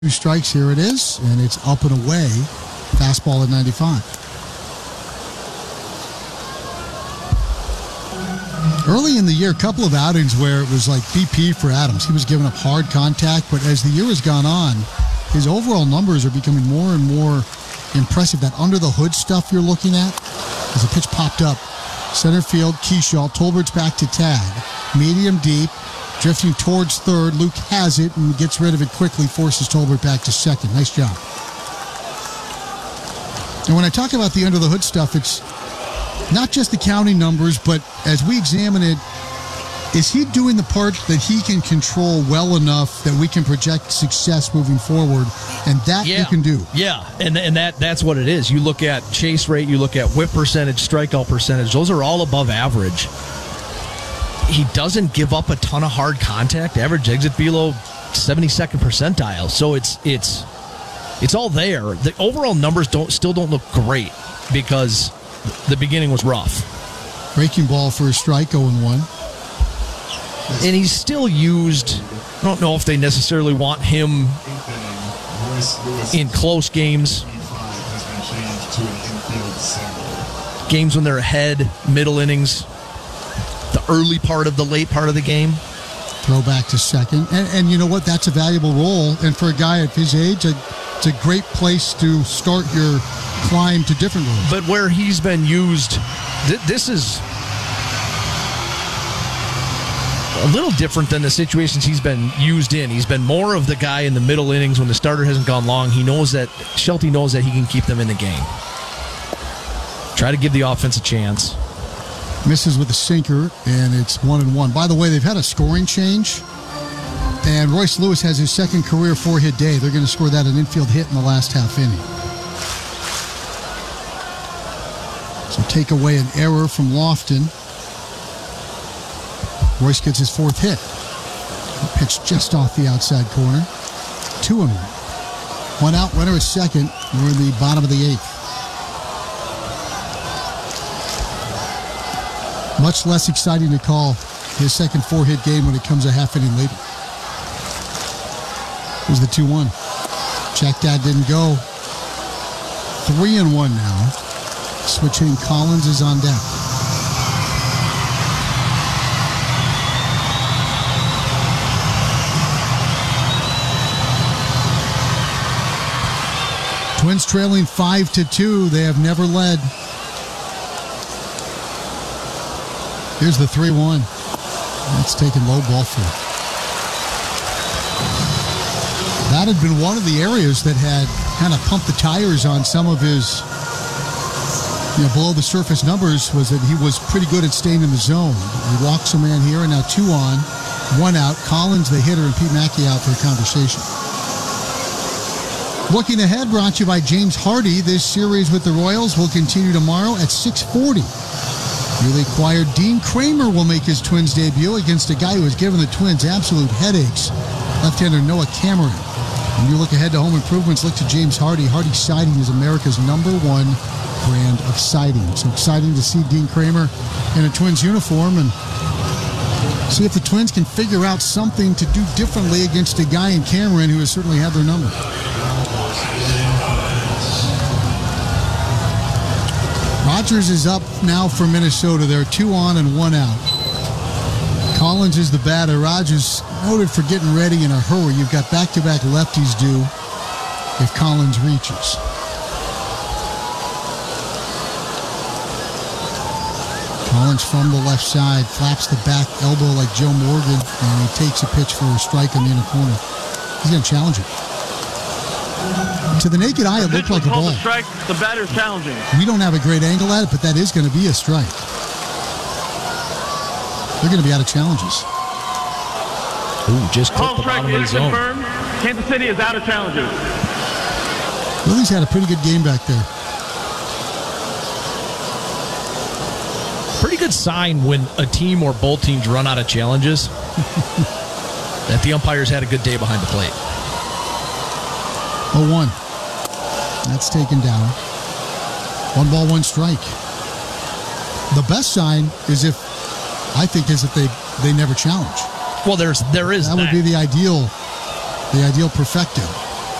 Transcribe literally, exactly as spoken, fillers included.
Two strikes, here it is, and it's up and away. Fastball at ninety-five. Early in the year, a couple of outings where it was like B P for Adams. He was giving up hard contact, but as the year has gone on, his overall numbers are becoming more and more impressive. That under-the-hood stuff you're looking at, as a pitch popped up. Center field, Keyshaw. Tolbert's back to tag. Medium deep. Drifting towards third. Luke has it and gets rid of it quickly, forces Tolbert back to second. Nice job. And when I talk about the under-the-hood stuff, it's not just the counting numbers, but as we examine it, is he doing the part that he can control well enough that we can project success moving forward? And that yeah. you can do. Yeah, and and that that's what it is. You look at chase rate, you look at whip percentage, strikeout percentage. Those are all above average. He doesn't give up a ton of hard contact. Average exit velo, seventy-second percentile. So it's it's it's all there. The overall numbers don't still don't look great because the beginning was rough. Breaking ball for a strike, oh and one. And he's still used. I don't know if they necessarily want him in close games. Games when they're ahead, middle innings. The early part of the late part of the game. Throw back to second. And, and you know what? That's a valuable role. And for a guy at his age, a, it's a great place to start your climb to different roles. But where he's been used, th- this is a little different than the situations he's been used in. He's been more of the guy in the middle innings when the starter hasn't gone long. He knows that, Shelty knows that he can keep them in the game. Try to give the offense a chance. Misses with a sinker, and it's one and one. By the way, they've had a scoring change, and Royce Lewis has his second career four-hit day. They're going to score that an infield hit in the last half inning. So take away an error from Lofton. Royce gets his fourth hit. Pitch just off the outside corner. Two and one. One out, runner is second. We're in the bottom of the eighth. Much less exciting to call his second four-hit game when it comes a half inning later. Here's the two one. Check that didn't go. Three and one now. Switch hitting Collins is on deck. Twins trailing five to two. They have never led. Here's the three one. That's taken low ball for. That had been one of the areas that had kind of pumped the tires on some of his, you know, below the surface numbers, was that he was pretty good at staying in the zone. He walks a man here, and now two on, one out. Collins, the hitter, and Pete Mackey out for a conversation. Looking ahead, brought to you by James Hardy. This series with the Royals will continue tomorrow at six forty. Newly acquired Dean Kramer will make his Twins debut against a guy who has given the Twins absolute headaches, left-hander Noah Cameron. When you look ahead to home improvements, look to James Hardy. Hardy Siding is America's number one brand of siding. So exciting to see Dean Kramer in a Twins uniform and see if the Twins can figure out something to do differently against a guy in Cameron who has certainly had their number. Rogers is up now for Minnesota. They're two on and one out. Collins is the batter. Rogers noted for getting ready in a hurry. You've got back-to-back lefties due if Collins reaches. Collins from the left side flaps the back elbow like Joe Morgan, and he takes a pitch for a strike in the inner corner. He's going to challenge it. To the naked eye, it looked like a ball. The strike, the batter's challenging. We don't have a great angle at it, but that is going to be a strike. They're going to be out of challenges. Ooh, just clipped the Ball strike bottom of the is zone. confirmed. Kansas City is out of challenges. Willie's had a pretty good game back there. Pretty good sign when a team or both teams run out of challenges that the umpires had a good day behind the plate. oh one. That's taken down. One ball, one strike. The best sign is if, I think, is if they, they never challenge. Well, there's there is that, that would be the ideal, the ideal perfecto.